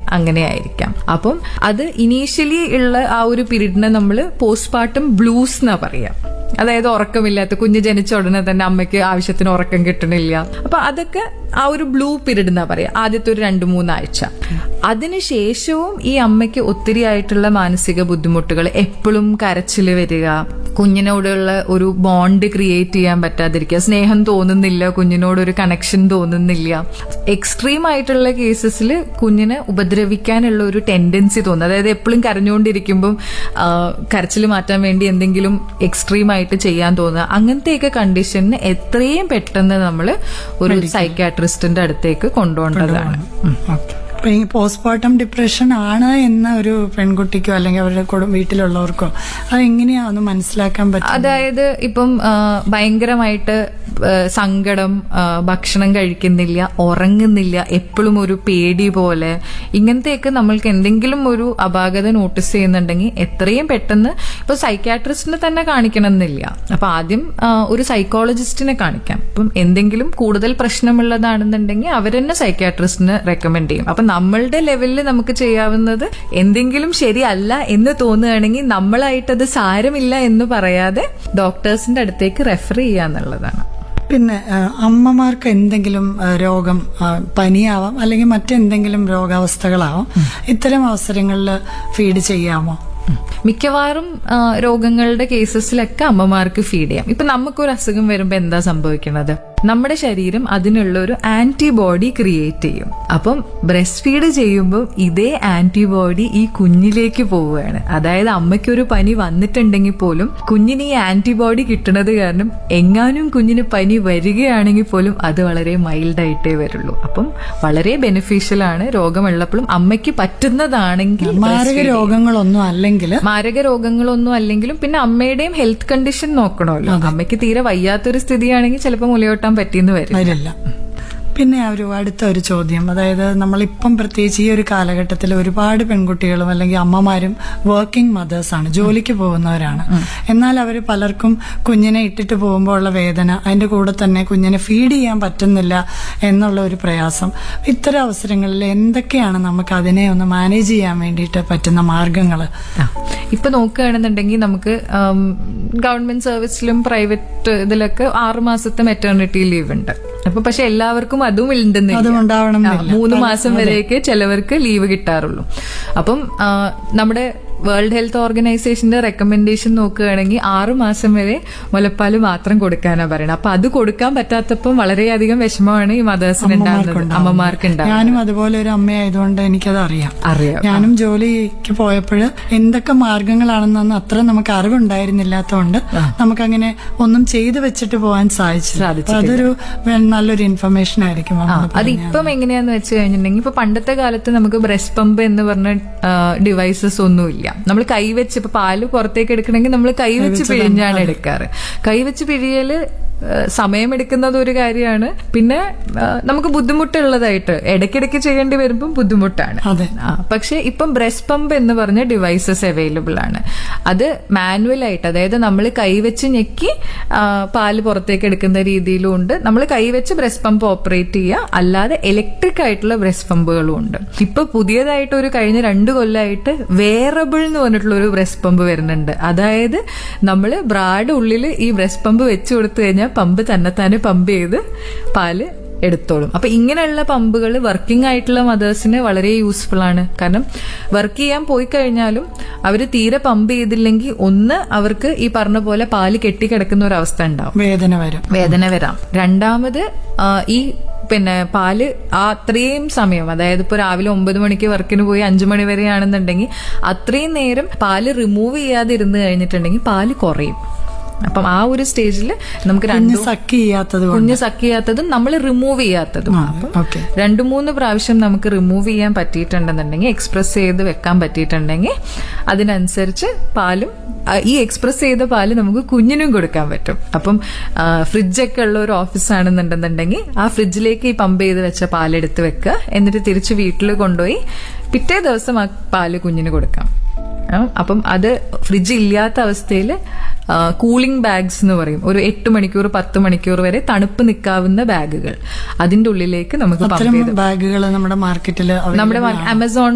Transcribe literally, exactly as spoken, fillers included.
അങ്ങനെ ആയിരിക്കാം. അപ്പം അത് ഇനീഷ്യലി ഉള്ള ആ ഒരു പീരീഡിനെ നമ്മൾ പോസ്റ്റ്പാർട്ടം ബ്ലൂസ് എന്നാ പറയാം. അതായത് ഉറക്കമില്ലാത്ത, കുഞ്ഞ് ജനിച്ച ഉടനെ തന്നെ അമ്മയ്ക്ക് ആവശ്യത്തിന് ഉറക്കം കിട്ടണില്ല. അപ്പൊ അതൊക്കെ ആ ഒരു ബ്ലൂ പീരീഡ് എന്നാ പറയാ, ആദ്യത്തെ ഒരു രണ്ടു മൂന്നാഴ്ച. അതിനുശേഷവും ഈ അമ്മയ്ക്ക് ഒത്തിരി ആയിട്ടുള്ള മാനസിക ബുദ്ധിമുട്ടുകൾ, എപ്പോഴും കരച്ചില് വരിക, കുഞ്ഞിനോടുള്ള ഒരു ബോണ്ട് ക്രിയേറ്റ് ചെയ്യാൻ പറ്റാതിരിക്കുക, സ്നേഹം തോന്നുന്നില്ല, കുഞ്ഞിനോടൊരു കണക്ഷൻ തോന്നുന്നില്ല. എക്സ്ട്രീം ആയിട്ടുള്ള കേസസിൽ കുഞ്ഞിനെ ഉപദ്രവിക്കാനുള്ള ഒരു ടെൻഡൻസി തോന്നുന്നു. അതായത് എപ്പോഴും കരഞ്ഞുകൊണ്ടിരിക്കുമ്പം കരച്ചിൽ മാറ്റാൻ വേണ്ടി എന്തെങ്കിലും എക്സ്ട്രീം ആയിട്ട് ചെയ്യാൻ തോന്നുക. അങ്ങനത്തെയൊക്കെ കണ്ടീഷന് എത്രയും പെട്ടെന്ന് നമ്മൾ ഒരു സൈക്യാട്രിസ്റ്റിന്റെ അടുത്തേക്ക് കൊണ്ടുപോകേണ്ടതാണ്. അപ്പൊ ഈ പോസ്റ്റ്മോർട്ടം ഡിപ്രഷൻ ആണ് എന്ന ഒരു പെൺകുട്ടിക്കോ അല്ലെങ്കിൽ അവരുടെ വീട്ടിലുള്ളവർക്കോ അതെങ്ങനെയാ ഒന്ന് മനസ്സിലാക്കാൻ പറ്റും? അതായത് ഇപ്പം ഭയങ്കരമായിട്ട് സങ്കടം, ഭക്ഷണം കഴിക്കുന്നില്ല, ഉറങ്ങുന്നില്ല, എപ്പോഴും ഒരു പേടി പോലെ, ഇങ്ങനത്തെയൊക്കെ നമ്മൾക്ക് എന്തെങ്കിലും ഒരു അപാകത നോട്ടീസ് ചെയ്യുന്നുണ്ടെങ്കിൽ എത്രയും പെട്ടെന്ന് ഇപ്പൊ സൈക്യാട്രിസ്റ്റിനെ തന്നെ കാണിക്കണം എന്നില്ല. അപ്പൊ ആദ്യം ഒരു സൈക്കോളജിസ്റ്റിനെ കാണിക്കാം. ഇപ്പം എന്തെങ്കിലും കൂടുതൽ പ്രശ്നമുള്ളതാണെന്നുണ്ടെങ്കിൽ അവരെന്നെ സൈക്യാട്രിസ്റ്റിന് റെക്കമെൻഡ് ചെയ്യും. അപ്പൊ നമ്മളുടെ ലെവലിൽ നമുക്ക് ചെയ്യാവുന്നത്, എന്തെങ്കിലും ശരിയല്ല എന്ന് തോന്നുകയാണെങ്കിൽ നമ്മളായിട്ടത് സാരമില്ല എന്ന് പറയാതെ ഡോക്ടേഴ്സിന്റെ അടുത്തേക്ക് റെഫർ ചെയ്യാന്നുള്ളതാണ്. പിന്നെ അമ്മമാർക്ക് എന്തെങ്കിലും രോഗം, പനിയാവാം അല്ലെങ്കിൽ മറ്റെന്തെങ്കിലും രോഗാവസ്ഥകളാവാം, ഇത്തരം അവസരങ്ങളിൽ ഫീഡ് ചെയ്യാമോ? മിക്കവാറും രോഗങ്ങളുടെ കേസസിലൊക്കെ അമ്മമാർക്ക് ഫീഡ് ചെയ്യാം. ഇപ്പൊ നമുക്കൊരു അസുഖം വരുമ്പോ എന്താ സംഭവിക്കുന്നത്? നമ്മുടെ ശരീരം അതിനുള്ള ഒരു ആന്റിബോഡി ക്രിയേറ്റ് ചെയ്യും. അപ്പം ബ്രസ്റ്റ് ഫീഡ് ചെയ്യുമ്പോൾ ഇതേ ആന്റിബോഡി ഈ കുഞ്ഞിലേക്ക് പോവുകയാണ്. അതായത് അമ്മയ്ക്കൊരു പനി വന്നിട്ടുണ്ടെങ്കിൽ പോലും കുഞ്ഞിന് ഈ ആന്റിബോഡി കിട്ടുന്നത് കാരണം എങ്ങാനും കുഞ്ഞിന് പനി വരികയാണെങ്കിൽ പോലും അത് വളരെ മൈൽഡായിട്ടേ വരുള്ളൂ. അപ്പം വളരെ ബെനിഫിഷ്യൽ ആണ്. രോഗമുള്ളപ്പോഴും അമ്മയ്ക്ക് പറ്റുന്നതാണെങ്കിൽ, മാരക രോഗങ്ങളൊന്നും അല്ലെങ്കിൽ മാരക രോഗങ്ങളൊന്നും അല്ലെങ്കിലും പിന്നെ അമ്മയുടെയും ഹെൽത്ത് കണ്ടീഷൻ നോക്കണമല്ലോ. അമ്മയ്ക്ക് തീരെ വയ്യാത്തൊരു സ്ഥിതിയാണെങ്കിൽ ചിലപ്പോൾ മുലയോട്ടം പറ്റിയെന്ന് വരില്ല. പിന്നെ ഒരു അടുത്ത ഒരു ചോദ്യം, അതായത് നമ്മളിപ്പം പ്രത്യേകിച്ച് ഈ ഒരു കാലഘട്ടത്തിൽ ഒരുപാട് പെൺകുട്ടികളും അല്ലെങ്കിൽ അമ്മമാരും വർക്കിംഗ് മദേഴ്സ് ആണ്, ജോലിക്ക് പോകുന്നവരാണ്. എന്നാൽ അവർ പലർക്കും കുഞ്ഞിനെ ഇട്ടിട്ട് പോകുമ്പോൾ ഉള്ള വേദന, അതിന്റെ കൂടെ തന്നെ കുഞ്ഞിനെ ഫീഡ് ചെയ്യാൻ പറ്റുന്നില്ല എന്നുള്ള ഒരു പ്രയാസം. ഇത്തരം അവസരങ്ങളിൽ എന്തൊക്കെയാണ് നമുക്ക് അതിനെ ഒന്ന് മാനേജ് ചെയ്യാൻ വേണ്ടിയിട്ട് പറ്റുന്ന മാർഗങ്ങൾ? ഇപ്പൊ നോക്കുകയാണെന്നുണ്ടെങ്കിൽ നമുക്ക് ഗവൺമെന്റ് സർവീസിലും പ്രൈവറ്റ് ഇതിലൊക്കെ ആറു മാസത്തെ മെറ്റേണിറ്റി ലീവ് ഉണ്ട്. അപ്പൊ പക്ഷെ എല്ലാവർക്കും അതും ഉണ്ടെന്നില്ല. മൂന്ന് മാസം വരെയൊക്കെ ചിലവർക്ക് ലീവ് കിട്ടാറുള്ളൂ. അപ്പം നമ്മുടെ വേൾഡ് ഹെൽത്ത് ഓർഗനൈസേഷന്റെ റെക്കമെൻഡേഷൻ നോക്കുകയാണെങ്കിൽ ആറു മാസം വരെ മുലപ്പാല് മാത്രം കൊടുക്കാനാ പറയുന്നത്. അപ്പൊ അത് കൊടുക്കാൻ പറ്റാത്തപ്പം വളരെയധികം വിഷമമാണ് ഈ മദേഴ്സിന് ഉണ്ടാകുന്നത്, അമ്മമാർക്ക് ഉണ്ടാകുന്നത്. ഞാനും അതുപോലെ ഒരു അമ്മയായതുകൊണ്ട് എനിക്കത് അറിയാം അറിയാം ഞാനും ജോലിക്ക് പോയപ്പോൾ എന്തൊക്കെ മാർഗങ്ങളാണെന്നൊന്നും അത്ര നമുക്ക് അറിവുണ്ടായിരുന്നില്ലാത്തതുകൊണ്ട് നമുക്കങ്ങനെ ഒന്നും ചെയ്തു വെച്ചിട്ട് പോകാൻ സാധിച്ചു. അതൊരു നല്ലൊരു ഇൻഫർമേഷൻ ആയിരിക്കും. അതിപ്പം എങ്ങനെയാന്ന് വെച്ച് കഴിഞ്ഞിട്ടുണ്ടെങ്കിൽ ഇപ്പൊ പണ്ടത്തെ കാലത്ത് നമുക്ക് ബ്രസ്റ്റ് പമ്പ് എന്ന് പറഞ്ഞ ഡിവൈസസ് ഒന്നുമില്ല. നമ്മൾ കൈവച്ച് ഇപ്പൊ പാല് പുറത്തേക്ക് എടുക്കണമെങ്കിൽ നമ്മൾ കൈവച്ച് പിഴിഞ്ഞാണ് എടുക്കാറ്. കൈവച്ച് പിഴിയല് സമയമെടുക്കുന്നത് ഒരു കാര്യമാണ്. പിന്നെ നമുക്ക് ബുദ്ധിമുട്ടുള്ളതായിട്ട് ഇടയ്ക്കിടയ്ക്ക് ചെയ്യേണ്ടി വരുമ്പോൾ ബുദ്ധിമുട്ടാണ്. പക്ഷെ ഇപ്പം ബ്രസ്റ്റ് പമ്പ് എന്ന് പറഞ്ഞ ഡിവൈസസ് അവൈലബിൾ ആണ്. അത് മാനുവൽ ആയിട്ട്, അതായത് നമ്മൾ കൈവച്ച് ഞെക്കി പാല് പുറത്തേക്ക് എടുക്കുന്ന രീതിയിലും ഉണ്ട്. നമ്മൾ കൈവച്ച് ബ്രസ്റ്റ് പമ്പ് ഓപ്പറേറ്റ് ചെയ്യുക, അല്ലാതെ ഇലക്ട്രിക് ആയിട്ടുള്ള ബ്രസ്റ്റ് പമ്പുകളും ഉണ്ട്. ഇപ്പൊ പുതിയതായിട്ട് ഒരു കഴിഞ്ഞ രണ്ടു കൊല്ലമായിട്ട് വേറബിൾ എന്ന് പറഞ്ഞിട്ടുള്ള ഒരു ബ്രസ്റ്റ് പമ്പ് വരുന്നുണ്ട്. അതായത് നമ്മൾ ബ്രാഡ് ഉള്ളിൽ ഈ ബ്രസ്റ്റ് പമ്പ് വെച്ചു കൊടുത്തു കഴിഞ്ഞാൽ പമ്പ് തന്നെത്താനെ പമ്പ് ചെയ്ത് പാല് എടുത്തോളും. അപ്പൊ ഇങ്ങനെയുള്ള പമ്പുകൾ വർക്കിംഗ് ആയിട്ടുള്ള മദേഴ്സിന് വളരെ യൂസ്ഫുൾ ആണ്. കാരണം വർക്ക് ചെയ്യാൻ പോയി കഴിഞ്ഞാലും അവര് തീരെ പമ്പ് ചെയ്തില്ലെങ്കിൽ ഒന്ന് അവർക്ക് ഈ പറഞ്ഞ പോലെ പാല് കെട്ടിക്കിടക്കുന്ന ഒരു അവസ്ഥ ഉണ്ടാവും, വേദന വരും വേദന വരാം. രണ്ടാമത് ഈ പിന്നെ പാല് ആ അത്രയും സമയം, അതായത് ഇപ്പൊ രാവിലെ ഒമ്പത് മണിക്ക് വർക്കിന് പോയി അഞ്ചു മണി വരെയാണെന്നുണ്ടെങ്കിൽ അത്രയും നേരം പാല് റിമൂവ് ചെയ്യാതെ ഇരുന്ന് കഴിഞ്ഞിട്ടുണ്ടെങ്കിൽ പാല് കുറയും. അപ്പം ആ ഒരു സ്റ്റേജിൽ നമുക്ക് സക്ക് ചെയ്യാത്തത് കുഞ്ഞ് സക്ക് ചെയ്യാത്തതും നമ്മൾ റിമൂവ് ചെയ്യാത്തതും രണ്ടു മൂന്ന് പ്രാവശ്യം നമുക്ക് റിമൂവ് ചെയ്യാൻ പറ്റിയിട്ടുണ്ടെന്നുണ്ടെങ്കിൽ, എക്സ്പ്രസ് ചെയ്ത് വെക്കാൻ പറ്റിയിട്ടുണ്ടെങ്കിൽ അതിനനുസരിച്ച് പാലും ഈ എക്സ്പ്രസ് ചെയ്ത പാല് നമുക്ക് കുഞ്ഞിനും കൊടുക്കാൻ പറ്റും. അപ്പം ഫ്രിഡ്ജൊക്കെ ഉള്ള ഒരു ഓഫീസ് ആണെന്നുണ്ടെന്നുണ്ടെങ്കിൽ ആ ഫ്രിഡ്ജിലേക്ക് ഈ പമ്പ് ചെയ്ത് വെച്ച പാലെടുത്ത് വെക്കുക. എന്നിട്ട് തിരിച്ച് വീട്ടിൽ കൊണ്ടുപോയി പിറ്റേ ദിവസം ആ പാല് കുഞ്ഞിന് കൊടുക്കാം. അപ്പം അത് ഫ്രിഡ്ജ് ഇല്ലാത്ത അവസ്ഥയിൽ കൂളിംഗ് ബാഗ്സ് എന്ന് പറയും, ഒരു എട്ട് മണിക്കൂർ പത്ത് മണിക്കൂർ വരെ തണുപ്പ് നിൽക്കാവുന്ന ബാഗുകൾ, അതിന്റെ ഉള്ളിലേക്ക് നമുക്ക് പമ്പ് ചെയ്ത് ബാഗുകൾ നമ്മുടെ മാർക്കറ്റിൽ നമ്മുടെ ആമസോൺ